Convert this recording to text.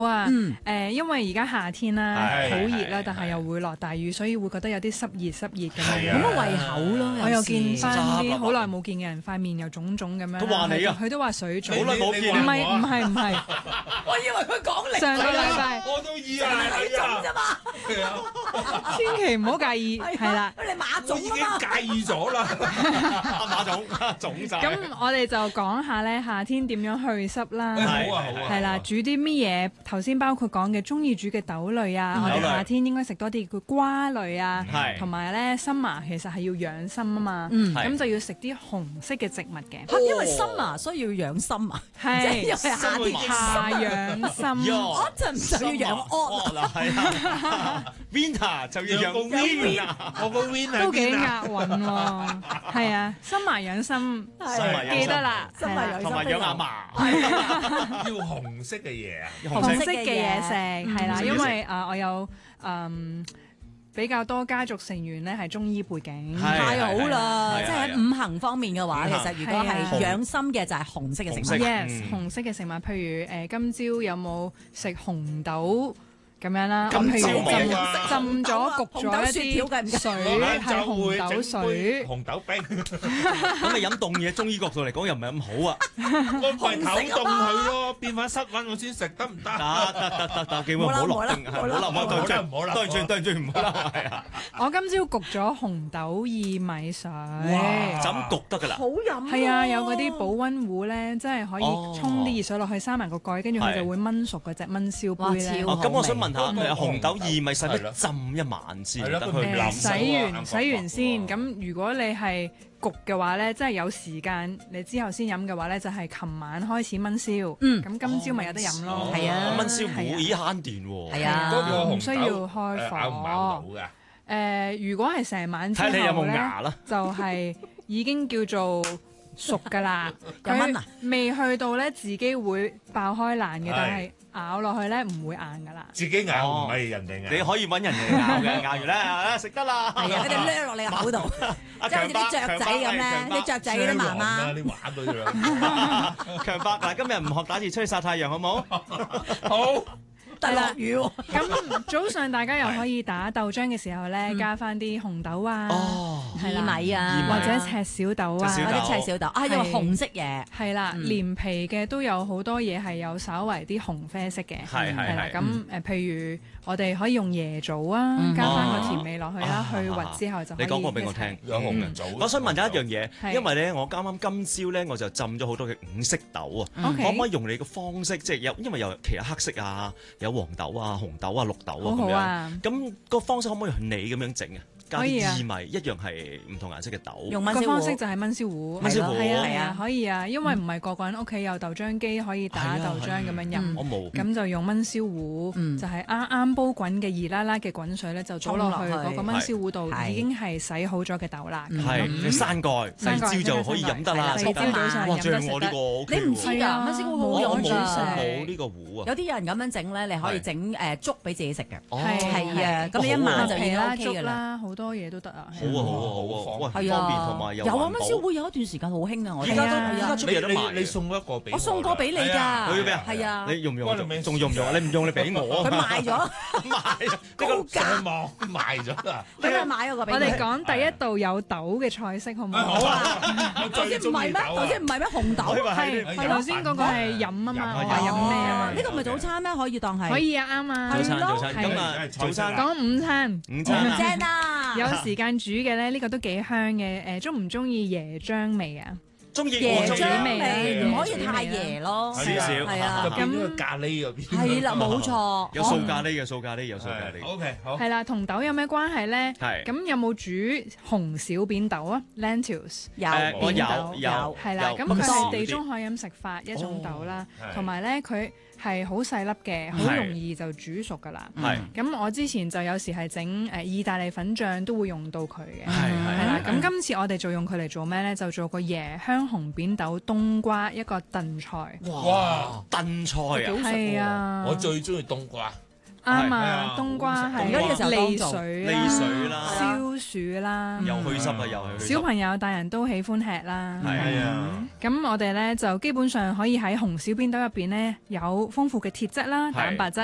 啊，因為而家夏天啦，好熱啦，但係又會落大雨，所以會覺得有啲濕熱咁樣。 咁啊胃口咯， 我又見翻啲好耐冇見嘅人，塊面又腫腫咁樣。 都話你啊， 佢都話水腫。 好耐冇見。 唔係。 我以為佢講你。 上個禮拜我都以為你啊。 啫嘛。 千祈唔好介意，係啦。 你馬腫已經介意咗啦。 馬腫晒。 咁我哋就講下咧夏天點樣去濕啦。 好啊。 係啦，煮啲乜嘢？頭先包括講嘅中意煮嘅豆類啊，我哋夏天應該食多啲叫瓜類啊，同埋咧summer其實係要養心啊嘛，咁就要食啲紅色嘅植物嘅。 因為summer所以要養心啊， 係因為夏天夏養心。 我就唔就要養惡啦， 係啊 ，winter 就要養 win 啊， 我個 win 都幾押韻喎，係啊，summer養心，記得啦， 同埋養阿嫲， 要紅色嘅嘢啊， 紅色嘅嘢食係啦，因為我有比較多家族成員咧係中醫背景， 太好啦！即係喺五行方面嘅話，其實如果係養心嘅就係紅色嘅食物。 Yes，紅色嘅食物，譬如今朝有冇食紅豆？咁樣啦， 今朝浸咗焗咗一啲水，係紅豆水、 紅豆冰。 咁你飲凍嘢，中醫角度嚟講又唔係咁好啊！ 我咪唞凍佢咯，變翻室溫我先食得唔得？ 得，記住唔好落冰，唔好啦，對住唔好啦，係啊！ 我今朝焗咗紅豆薏米水， 就咁焗得㗎啦， 好飲。 係啊，有嗰啲保溫壺咧，真係可以沖啲熱水落去，閂埋個蓋，跟住佢就會燜熟嗰隻燜燒杯咧。 咁我想問。紅豆薏米使唔使浸一晚先？ 洗完先。咁如果你係焗嘅話咧，即係有時間你之後先飲嘅話咧，就係琴晚開始燜燒。咁今朝咪有得飲咯。 係啊， 燜燒壺已慳電喎。 係啊， 嗰個紅豆唔需要開火。 咬唔咬到㗎？ 如果係成晚之後睇你有冇咧牙啦， 就係已經叫做熟㗎啦。 有蚊啊？ 未去到咧，自己會爆開爛嘅，但係咬落去咧唔會硬㗎啦。 自己咬唔係人哋咬。 你可以揾人哋咬嘅，咬完咧食得啦。 係啊，佢哋掠落你個口度，即係好似啲雀仔咁咧，啲雀仔嗰啲媽媽。 你玩到佢啦。 強伯嗱，今日唔學打字，出去曬太陽好冇？ 好。 但落雨喎。 咁早上大家又可以打豆漿嘅時候咧，加翻啲紅豆啊、 薏米啊， 或者赤小豆啊， 嗰啲赤小豆啊，因為紅色嘢。 係啦，連皮嘅都有好多嘢係有稍為啲紅啡色嘅。係啦，咁譬如我哋可以用椰棗啊，加翻個甜味落去啦，去核之後就可以。 你講過俾我聽， 有紅人棗。 我想問有一樣嘢，因為咧我啱啱今朝咧我就浸咗好多嘅五色豆啊，可唔可以用你嘅方式，即係因為有其他黑色啊，有黃豆啊、紅豆啊、綠豆啊咁樣，咁個方式可唔可以你咁樣整啊？加啲薏米一樣係唔同顏色嘅豆， 用燜燒壺。 個方式就係燜燒壺，係啊，可以啊，因為唔係個個人屋企有豆漿機可以打豆漿咁樣飲， 我冇， 咁就用燜燒壺，就係啱啱煲滾嘅熱辣辣嘅滾水咧，就倒落去嗰個燜燒壺度，已經係洗好咗嘅豆啦。 係你閂蓋，第二朝就可以飲得啦。 第二朝早上飲得食得。 你唔知啊？燜燒壺好有趣。 冇呢個壺啊。 有啲人咁樣整咧，你可以整粥俾自己食嘅。 係啊，咁你一晚就已經 OK 㗎啦。 好多嘢都得啊！ 好啊，方便同埋有啊！燜燒壺有一段時間好興啊！我而家出邊有得賣。 你送一個俾我送過俾你㗎。 我要咩啊？ 係啊。 你用唔用？仲用唔用？你唔用你俾我。 佢賣咗。 高價網賣咗啦。 你咪買嗰個俾我。 我哋講第一道有豆嘅菜式好唔好？ 好啊！ 頭先唔係咩？頭先唔係咩？紅豆係頭先嗰個係飲啊嘛，我話飲咩啊？ 呢個咪早餐咩？可以當係。 可以啊，啱啊。 早餐。今日早餐。 講午餐。 正啊！ 有時間煮嘅咧，呢個都幾香嘅。鍾唔鍾意椰漿味啊？ 中意椰漿味， 唔可以太椰咯。 少少係啊。 咁咖喱嗰邊。 係啦，冇錯。 有素咖喱，有素咖喱，有素咖喱。 OK，好。 係啦，同豆有咩關係咧？ 係。 咁有冇煮紅小扁豆啊 ？Lentils 有， 我有。 係啦，咁佢係地中海飲食法一種豆啦，同埋咧佢係好細粒嘅，好容易就煮熟噶啦。咁我之前就有時係整意大利粉醬都會用到佢嘅。係啦，咁今次我哋就用佢嚟做咩咧？就做個椰香紅扁豆冬瓜一個燉菜。 哇！ 燉菜啊！ 係啊！ 我最中意冬瓜。 啱啊，冬瓜係而家呢個時候利水啦、 消暑啦， 又去濕啊，又去濕。 小朋友大人都喜歡吃啦。 係啊， 咁我哋咧就基本上可以喺紅小扁豆入邊咧有豐富嘅鐵質啦、蛋白質。